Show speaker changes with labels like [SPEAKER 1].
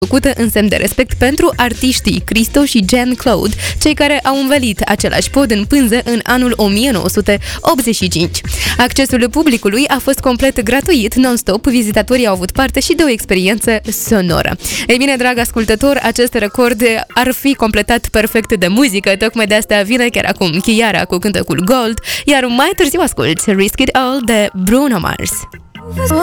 [SPEAKER 1] făcută în semn de respect pentru artiștii Cristo și Jean-Claude, cei care au învelit același pod în pânză în anul 1985. Accesul publicului a fost complet gratuit, non-stop, vizitatorii au avut parte și de o experiență sonoră. Ei bine, drag ascultător, acest record ar fi completat perfect de muzică, tocmai de asta vine chiar acum Chiara cu cântecul Gold, iar mai târziu asculți Risk It All de Bruno Mars.